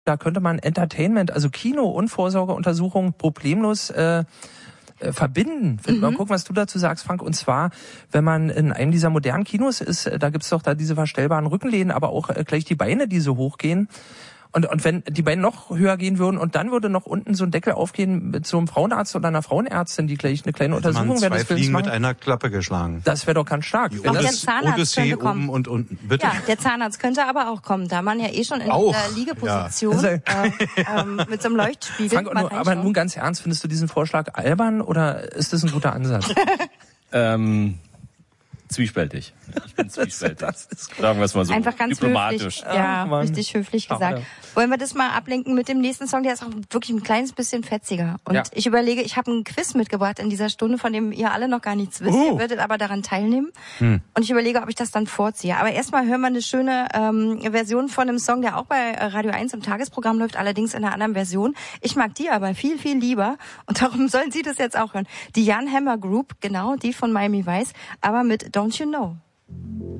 Da könnte man Entertainment, also Kino und Vorsorgeuntersuchungen problemlos verbinden. Mal gucken, was du dazu sagst, Frank. Und zwar, wenn man in einem dieser modernen Kinos ist, da gibt's doch da diese verstellbaren Rückenlehnen, aber auch gleich die Beine, die so hochgehen. Und wenn die Beine noch höher gehen würden und dann würde noch unten so ein Deckel aufgehen mit so einem Frauenarzt oder einer Frauenärztin, die gleich eine kleine Untersuchung wäre. Zwei Fliegen mit einer Klappe geschlagen. Das wäre doch ganz stark. Auch der Zahnarzt Odyssee könnte kommen. oben und unten. Bitte? Ja, der Zahnarzt könnte aber auch kommen, da man ja schon in auch der Liegeposition mit so einem Leuchtspiegel. Frank, aber nun ganz ernst, findest du diesen Vorschlag albern oder ist das ein guter Ansatz? Zwiespältig. Ich bin zwiespältig. Sagen wir es mal so. Einfach ganz diplomatisch. höflich. Ja, richtig höflich gesagt. Ja. Wollen wir das mal ablenken mit dem nächsten Song? Der ist auch wirklich ein kleines bisschen fetziger. Und ich überlege, ich habe einen Quiz mitgebracht in dieser Stunde, von dem ihr alle noch gar nichts wisst. Ihr würdet aber daran teilnehmen. Und ich überlege, ob ich das dann vorziehe. Aber erstmal hören wir eine schöne Version von einem Song, der auch bei Radio 1 im Tagesprogramm läuft, allerdings in einer anderen Version. Ich mag die aber viel, viel lieber. Und darum sollen Sie das jetzt auch hören. Die Jan Hammer Group, genau, die von Miami Vice, aber mit Don't You Know.